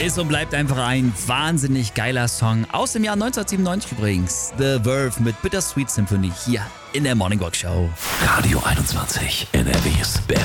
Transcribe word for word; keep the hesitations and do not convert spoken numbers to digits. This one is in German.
Ist und bleibt einfach ein wahnsinnig geiler Song. Aus dem Jahr neunzehnhundertsiebenundneunzig übrigens. The Verve mit Bittersweet Symphony hier in der Morning Rock Show. Radio einundzwanzig, N R Ws